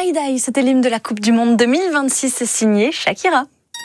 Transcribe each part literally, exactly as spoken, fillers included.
Die Die, c'était l'hymne de la Coupe du Monde deux mille vingt-six, c'est signé Shakira.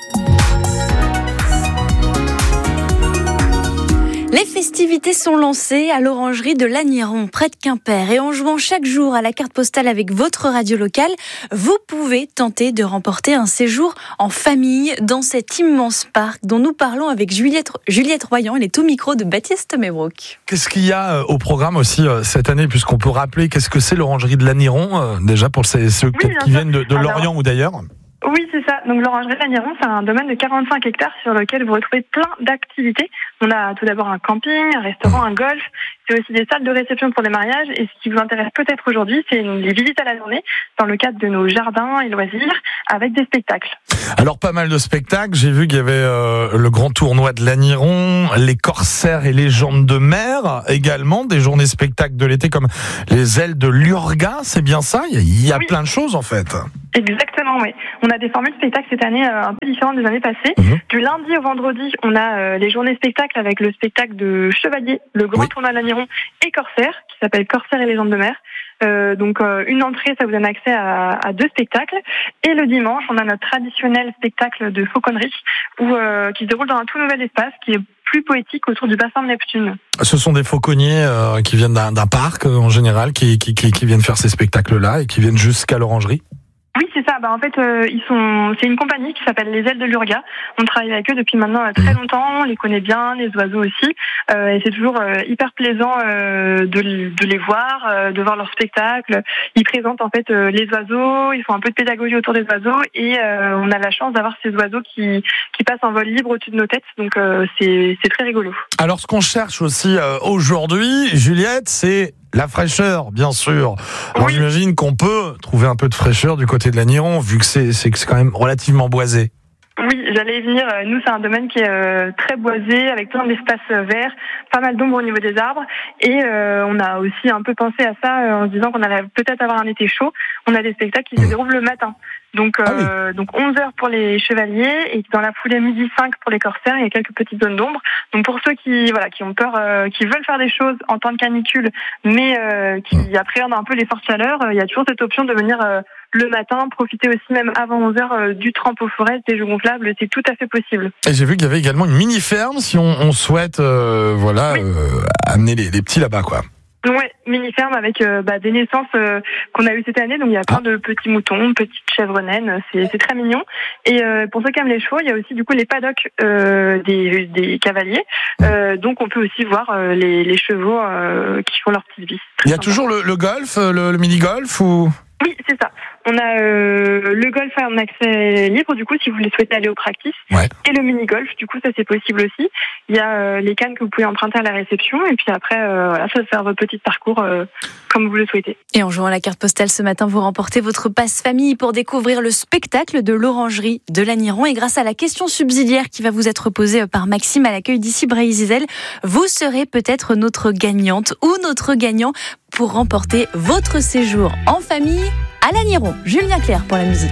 Les festivités sont lancées à l'orangerie de Lanniron, près de Quimper. Et en jouant chaque jour à la carte postale avec votre radio locale, vous pouvez tenter de remporter un séjour en famille dans cet immense parc dont nous parlons avec Juliette, Juliette Royan. Elle est au micro de Baptiste Mebrook. Qu'est-ce qu'il y a au programme aussi cette année, puisqu'on peut rappeler qu'est-ce que c'est l'orangerie de Lanniron, déjà pour ceux oui, qui viennent de, de Lorient Alors... ou d'ailleurs? Oui, c'est ça. Donc l'orangerie de Lanniron, c'est un domaine de quarante-cinq hectares sur lequel vous retrouvez plein d'activités. On a tout d'abord un camping, un restaurant, un golf. C'est aussi des salles de réception pour des mariages. Et ce qui vous intéresse peut-être aujourd'hui, c'est les visites à la journée dans le cadre de nos jardins et loisirs avec des spectacles. Alors pas mal de spectacles. J'ai vu qu'il y avait euh, le grand tournoi de Lanniron, les corsaires et légendes de mer également, des journées spectacles de l'été comme les ailes de Lurga. C'est bien ça? Il y a, il y a oui. plein de choses en fait. Exactement, oui. On a des formules spectacles cette année euh, un peu différentes des années passées. Mmh. Du lundi au vendredi, on a euh, les journées spectacles avec le spectacle de Chevalier, le grand oui. tournoi de Lanniron et Corsaire, qui s'appelle Corsaire et légendes de mer. Euh, donc euh, une entrée, ça vous donne accès à, à deux spectacles. Et le dimanche, on a notre traditionnel spectacle de fauconnerie, où, euh, qui se déroule dans un tout nouvel espace qui est plus poétique autour du bassin de Neptune. Ce sont des fauconniers euh, qui viennent d'un, d'un parc euh, en général, qui, qui, qui, qui viennent faire ces spectacles-là et qui viennent jusqu'à l'orangerie. Oui, c'est ça. Bah, en fait, euh, ils sont. C'est une compagnie qui s'appelle les Ailes de Lurga. On travaille avec eux depuis maintenant euh, très longtemps. On les connaît bien, les oiseaux aussi. Euh, et c'est toujours euh, hyper plaisant euh, de, de les voir, euh, de voir leur spectacle. Ils présentent en fait euh, les oiseaux. Ils font un peu de pédagogie autour des oiseaux et euh, on a la chance d'avoir ces oiseaux qui qui passent en vol libre au-dessus de nos têtes. Donc euh, c'est c'est très rigolo. Alors, ce qu'on cherche aussi euh, aujourd'hui, Juliette, c'est la fraîcheur, bien sûr. Alors, oui. J'imagine qu'on peut trouver un peu de fraîcheur du côté de Lanniron, vu que c'est, c'est, c'est quand même relativement boisé. Oui, j'allais y venir. Nous, c'est un domaine qui est euh, très boisé, avec plein d'espaces verts, pas mal d'ombre au niveau des arbres. Et euh, on a aussi un peu pensé à ça euh, en se disant qu'on allait peut-être avoir un été chaud. On a des spectacles qui mmh. se déroulent le matin. Donc, euh, ah oui. donc onze heures pour les chevaliers et dans la foulée midi cinq pour les corsaires. Il y a quelques petites zones d'ombre. Donc pour ceux qui voilà qui ont peur, euh, qui veulent faire des choses en temps de canicule, mais euh, qui mmh. appréhendent un peu les fortes chaleurs, euh, il y a toujours cette option de venir euh, le matin, profiter aussi même avant onze heures euh, du trampo forest, des jeux gonflables. C'est tout à fait possible. Et j'ai vu qu'il y avait également une mini ferme si on, on souhaite euh, voilà oui. euh, amener les, les petits là-bas quoi. Ouais, mini-ferme avec euh, bah, des naissances euh, qu'on a eues cette année. Donc il y a plein de petits moutons, petites chèvres naines. C'est, c'est très mignon. Et euh, pour ceux qui aiment les chevaux, il y a aussi du coup les paddocks euh, des, des cavaliers. Euh, donc on peut aussi voir euh, les, les chevaux euh, qui font leur petite vie. Il y a sympa. Toujours le, le golf, le, le mini-golf ou... Oui, c'est ça. On a euh, le golf en accès libre, du coup, si vous voulez souhaiter aller au practice. Ouais. Et le mini-golf, du coup, ça c'est possible aussi. Il y a euh, les cannes que vous pouvez emprunter à la réception. Et puis après, euh, voilà, ça va faire votre petit parcours euh, comme vous le souhaitez. Et en jouant à la carte postale ce matin, vous remportez votre passe famille pour découvrir le spectacle de l'orangerie de Lanniron. Et grâce à la question subsidiaire qui va vous être posée par Maxime à l'accueil d'ici Brésil, vous serez peut-être notre gagnante ou notre gagnant pour remporter votre séjour en famille à Lanniron. Julien Clerc pour la musique.